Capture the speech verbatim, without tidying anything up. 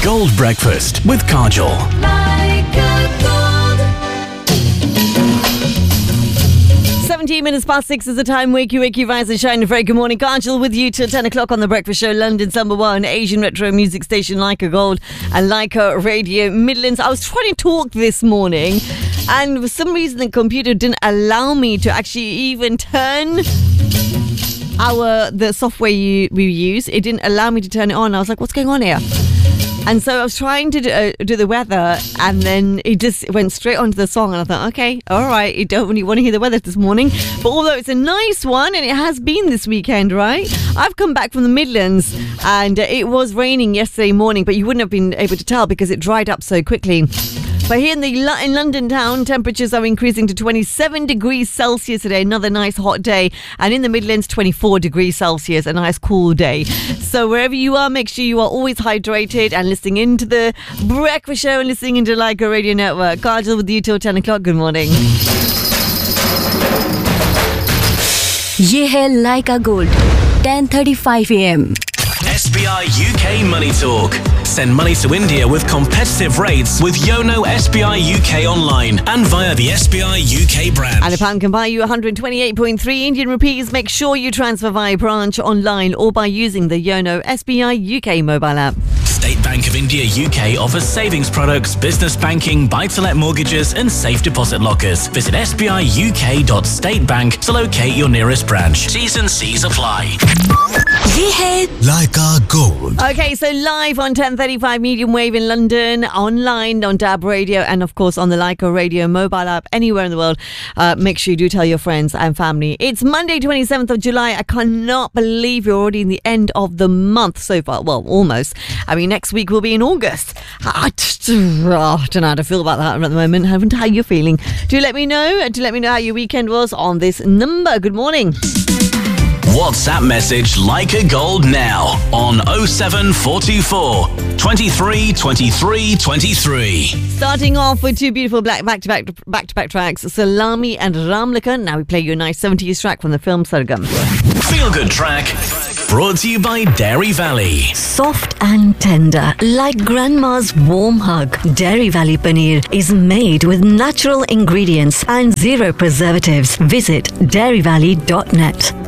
Gold Breakfast with Kajol. Like a gold. seventeen minutes past six is the time. Wake you, wake you, rise and shine. Very good morning. Kajol with you till ten o'clock on The Breakfast Show, London's number one Asian retro music station, Like a Gold and Like a Radio Midlands. I was trying to talk this morning and for some reason the computer didn't allow me to actually even turn our the software you, we use. It didn't allow me to turn it on. I was like, what's going on here? And so I was trying to do, uh, do the weather, and then it just went straight onto the song. And I thought, okay, all right, you don't really want to hear the weather this morning. But although it's a nice one, and it has been this weekend, right? I've come back from the Midlands, and uh, it was raining yesterday morning, but you wouldn't have been able to tell because it dried up so quickly. But here in the in London town, temperatures are increasing to twenty-seven degrees Celsius today. Another nice hot day. And in the Midlands, twenty-four degrees Celsius. A nice cool day. So wherever you are, make sure you are always hydrated and listening into the Breakfast Show and listening into Like a Radio Network. Kajol with you till ten o'clock. Good morning. ये है Like a Gold, ten thirty-five a m S B I U K Money Talk. Send money to India with competitive rates with Yono S B I U K online and via the S B I U K brand. And a pound can buy you one hundred twenty-eight point three Indian rupees. Make sure you transfer via branch, online or by using the Yono S B I U K mobile app. State Bank of India U K offers savings products, business banking, buy-to-let mortgages and safe deposit lockers. Visit s b i u k dot state bank to locate your nearest branch. T's and C's apply. ये है Like a Gold. Okay, so live on ten thirty-five medium wave in London, online on Dab Radio, and of course on the Like a Radio mobile app anywhere in the world. Uh, make sure you do tell your friends and family. It's Monday, twenty-seventh of July. I cannot believe you're already in the end of the month so far. Well, almost. I mean, next week will be in August. I, I don't know how to feel about that at the moment. Haven't how you're feeling. Do let me know. Do let me know how your weekend was on this number. Good morning. WhatsApp message Like a Gold now on oh seven four two four, twenty-three, twenty-three, twenty-three. Starting off with two beautiful black back-to-back back-to-back tracks, Salami and Ramlika. Now we play you a nice seventies track from the film Sargam. Feel good track brought to you by Dairy Valley. Soft and tender, like grandma's warm hug. Dairy Valley Paneer is made with natural ingredients and zero preservatives. Visit dairy valley dot net.